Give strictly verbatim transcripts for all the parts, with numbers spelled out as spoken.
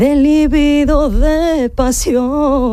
de libido, de pasión.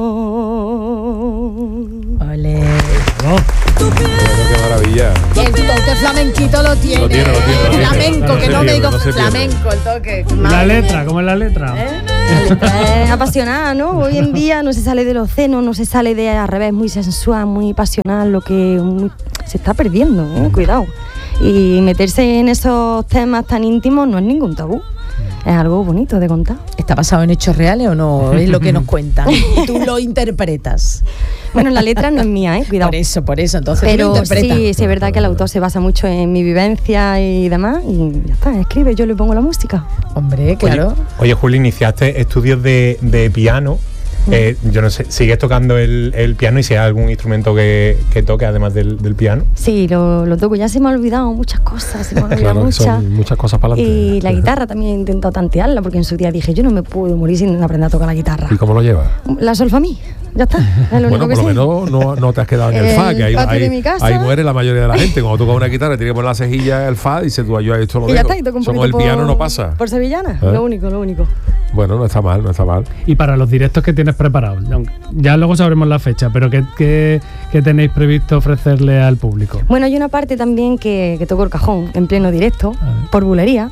Ole. Oh. Qué maravilla. El toque flamenquito lo tiene. Lo tiene, lo tiene, lo tiene. Flamenco, No que se no me pierde, digo no se pierde. flamenco, el toque. La Madre letra, mía. ¿cómo es la letra? ¿Eh? La letra es apasionada, ¿no? Hoy en día no se sale de los senos, no se sale de al revés, muy sensual, muy pasional, lo que muy- se está perdiendo, ¿eh? Cuidado. Y meterse en esos temas tan íntimos no es ningún tabú. Es algo bonito de contar. ¿Está basado en hechos reales o no? Es lo que nos cuentan. Y tú lo interpretas. Bueno, la letra no es mía, ¿eh? Cuidado. Por eso, por eso. Entonces tú Pero lo interpretas. sí, sí es verdad que el autor se basa mucho en mi vivencia y demás, y ya está, escribe, yo le pongo la música. Hombre, claro. Oye, Juli, iniciaste estudios de, de piano. Eh, yo no sé, ¿sigues tocando el, el piano y si hay algún instrumento que, que toque además del, del piano? Sí, lo, lo toco, ya se me ha olvidado muchas cosas, se me han olvidado Claro, que muchas. son muchas cosas para adelante. Y la guitarra también he intentado tantearla, porque en su día dije, yo no me puedo morir sin aprender a tocar la guitarra. ¿Y cómo lo llevas? La solfamí, ya está, es lo Bueno, único por que lo sé. menos no, no te has quedado en el El fa, que ahí, patio de ahí, mi casa. ahí muere la mayoría de la gente. Cuando tocas una guitarra, tienes que poner la cejilla, el fa, y dices tú, yo esto lo Y ya dejo. está, y toco un Eso con poquito el piano por- no pasa. Por sevillana, ¿Eh? lo único, lo único. Bueno, no está mal, no está mal. Y para los directos que tienes preparados, ya luego sabremos la fecha, pero ¿qué, qué, qué tenéis previsto ofrecerle al público? Bueno, hay una parte también que, que toco el cajón en pleno directo, por bulería.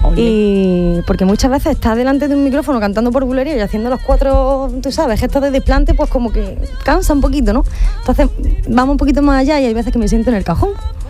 Y porque muchas veces estás delante de un micrófono cantando por bulería y haciendo los cuatro, tú sabes, gestos de desplante, pues como que cansa un poquito, ¿no? Entonces vamos un poquito más allá y hay veces que me siento en el cajón.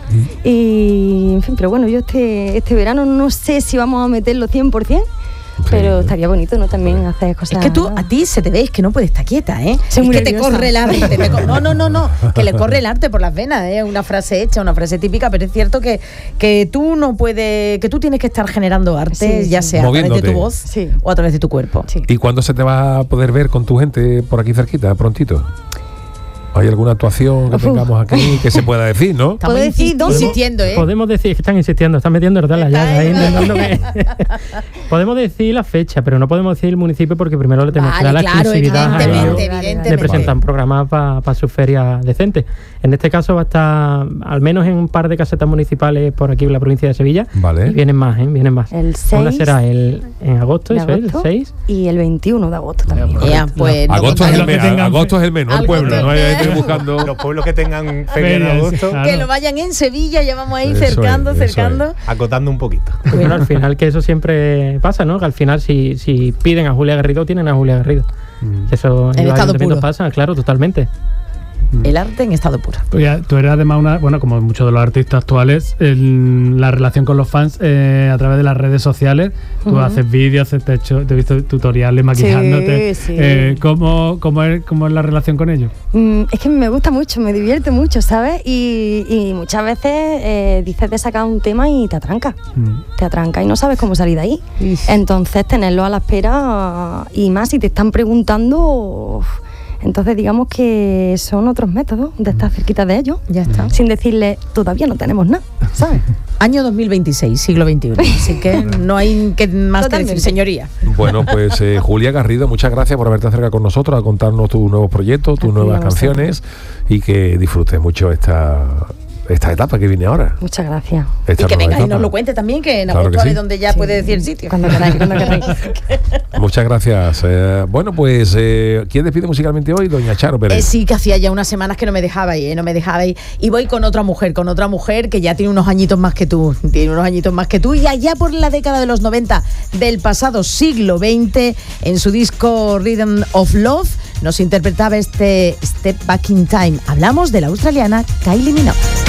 Y, en fin, pero bueno, yo este, este verano no sé si vamos a meterlo cien por ciento, pero estaría bonito, ¿no? También hacer cosas. Es que tú, a ti se te ve, es que no puedes estar quieta, ¿eh? Soy Es muy que te nerviosa. corre el arte. te co- no, no, no, no. Que le corre el arte por las venas, ¿eh? Una frase hecha, una frase típica, pero es cierto que, que tú no puedes, que tú tienes que estar generando arte, Sí, ya sí. sea a través de Moviéndote. tu voz Sí. o a través de tu cuerpo. Sí. ¿Y cuándo se te va a poder ver con tu gente por aquí cerquita, prontito? ¿Hay alguna actuación que Uf. tengamos aquí que se pueda decir, no? Estamos ¿Puedo decir insi- dónde? insistiendo, ¿eh? Podemos decir que están insistiendo, están metiendo el la Está llaga ahí, ahí, intentando que- podemos decir la fecha, pero no podemos decir el municipio porque primero le tenemos que dar Vale, la claro, exclusividad a ellos evidentemente, ellos de evidentemente. presentar un programa para su feria decente. En este caso va a estar al menos en un par de casetas municipales por aquí en la provincia de Sevilla. Vale. Y vienen más, ¿eh? Vienen más. El Una seis será el, en agosto, de eso es, el agosto seis. y el veintiuno de agosto también. Ya, pues, no Agosto, es el, Lo que me- tengan agosto es el menos, el Algo pueblo. No hay que- gente buscando. Los pueblos que tengan feria en Ferias, agosto, claro. que lo vayan en Sevilla, ya vamos a ir Eso es, cercando, eso cercando. acotando un poquito. Bueno, al final que eso siempre pasa, ¿no? Que al final si, si piden a Julia Garrido, tienen a Julia Garrido. Eso En los estado ayuntamientos puro. pasa, claro, totalmente. El arte en estado puro. Tú, ya- tú eres además una, bueno, como muchos de los artistas actuales, el- la relación con los fans eh, a través de las redes sociales. Tú Ujú. haces vídeos, te, he hecho- te he visto tutoriales maquillándote. Sí, sí. Eh, ¿cómo, cómo, es, ¿Cómo es la relación con ellos? Mm, es que me gusta mucho, me divierte mucho, ¿sabes? Y, y muchas veces eh, dices de sacar un tema y te atranca. Mm. Te atranca y no sabes cómo salir de ahí. Entonces, tenerlo a la espera y más si te están preguntando. uf, Entonces, digamos que son otros métodos de estar cerquita de ellos. Ya está. Sin decirle, todavía no tenemos nada, ¿sabes? Año dos mil veintiséis, siglo veintiuno. Así que no hay que más que Totalmente. decir, señoría. Bueno, pues eh, Julia Garrido, muchas gracias por haberte acercado con nosotros a contarnos tus nuevos proyectos, tus A ti, nuevas a vosotros. canciones y que disfrutes mucho esta, esta etapa que viene ahora. Muchas gracias. Esta Y que nueva venga y etapa. nos lo cuente también, que en Claro agosto que sí. es donde ya Sí. puede decir el sitio. Cuando queráis, cuando queráis. Muchas gracias. Eh, bueno, pues, eh, ¿quién despide musicalmente hoy? Doña Charo Pérez. Eh, sí, que hacía ya unas semanas que no me dejabais, ¿eh? No me dejabais. Y voy con otra mujer, con otra mujer que ya tiene unos añitos más que tú. Tiene unos añitos más que tú. Y allá por la década de los noventa del pasado siglo veinte, en su disco Rhythm of Love, nos interpretaba este Step Back in Time. Hablamos de la australiana Kylie Minogue.